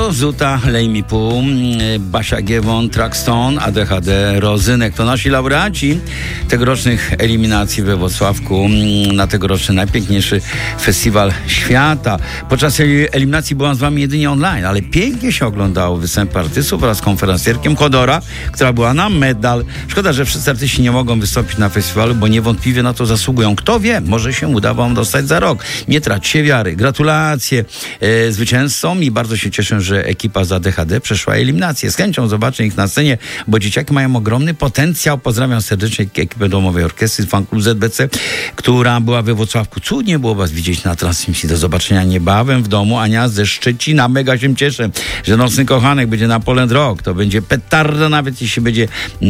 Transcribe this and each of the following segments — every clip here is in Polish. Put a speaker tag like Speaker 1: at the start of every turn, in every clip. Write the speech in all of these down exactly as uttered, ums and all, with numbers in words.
Speaker 1: Rio, Zuta, Lejmi Pół, Basia Giewon, Traxton, A D H D, Rozynek. To nasi laureaci tegorocznych eliminacji we Włocławku na tegoroczny najpiękniejszy festiwal świata. Podczas eliminacji byłam z wami jedynie online, ale pięknie się oglądało występy artystów wraz z konferencjerkiem Chodora, która była na medal. Szkoda, że wszyscy artyści nie mogą wystąpić na festiwalu, bo niewątpliwie na to zasługują. Kto wie, może się uda wam dostać za rok. Nie traćcie wiary. Gratulacje e, zwycięzcom i bardzo się cieszę, że ekipa z A D H D przeszła eliminację. Z chęcią zobaczę ich na scenie, bo dzieciaki mają ogromny potencjał. Pozdrawiam serdecznie ekipę Domowej Orkiestry, fan klub Z B C, która była we Włocławku. Cudnie było was widzieć na transmisji. Do zobaczenia niebawem w domu. Ania ze Szczecina. Mega się cieszę, że Nocny Kochanek będzie na Poland Rock. To będzie petarda, nawet jeśli będzie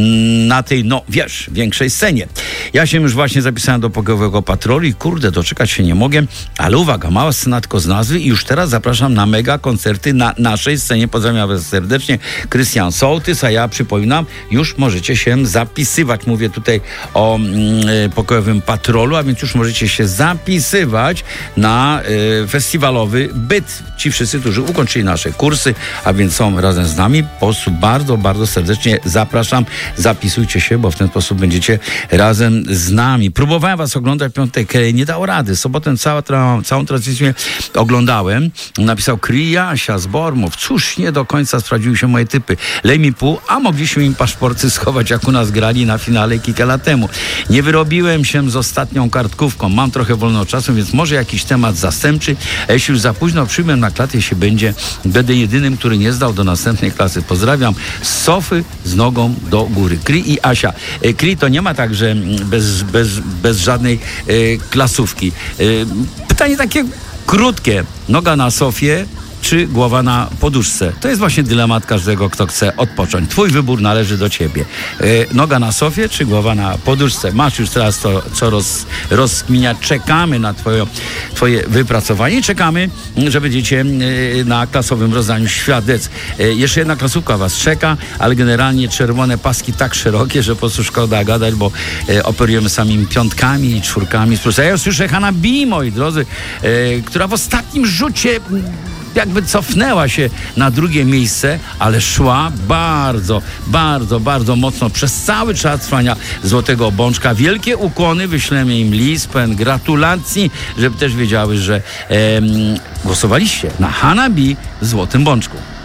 Speaker 1: na tej, no wiesz, większej scenie. Ja się już właśnie zapisałem do Pokojowego Patrolu i kurde, doczekać się nie mogę, ale uwaga, mała scena tylko z nazwy i już teraz zapraszam na mega koncerty na naszej scenie. Pozdrawiam was serdecznie. Krystian Sołtys, a ja przypominam, już możecie się zapisywać. Mówię tutaj o mm, Pokojowym Patrolu, a więc już możecie się zapisywać na y, festiwalowy byt. Ci wszyscy, którzy ukończyli nasze kursy, a więc są razem z nami, po prostu bardzo, bardzo serdecznie zapraszam. Zapisujcie się, bo w ten sposób będziecie razem z nami. Próbowałem was oglądać w piątek, nie dało rady. Sobotę cała, tra, całą transmisję oglądałem. Napisał Kryjasia z Bormów. Cóż, nie do końca sprawdziły się moje typy. Lejmi Pół, a mogliśmy im paszporty schować, jak u nas grali na finale kilka lat temu. Nie wyrobiłem się z ostatnią kartkówką. Mam trochę wolnego czasu, więc może jakiś temat zastępczy. A jeśli już za późno przyjmę na klatę, jeśli będzie, będę jedynym, który nie zdał do następnej klasy. Pozdrawiam z Sofy z nogą do góry. Kri i Asia. Kri to nie ma tak, że bez, bez, bez żadnej e, klasówki. E, pytanie takie krótkie. Noga na sofie czy głowa na poduszce? To jest właśnie dylemat każdego, kto chce odpocząć. Twój wybór należy do ciebie. E, noga na sofie czy głowa na poduszce? Masz już teraz to, co roz, rozkminiać. Czekamy na twoje, twoje wypracowanie i czekamy, że będziecie e, na klasowym rozdaniu świadectw. E, jeszcze jedna klasówka was czeka, ale generalnie czerwone paski tak szerokie, że po prostu szkoda gadać, bo e, operujemy samymi piątkami i czwórkami. Ja już słyszę Hanna B, moi drodzy, e, która w ostatnim rzucie jakby cofnęła się na drugie miejsce, ale szła bardzo, bardzo, bardzo mocno przez cały czas trwania Złotego Bączka. Wielkie ukłony, wyślemy im list, pełen gratulacji, żeby też wiedziały, że em, głosowaliście na Hanna B w Złotym Bączku.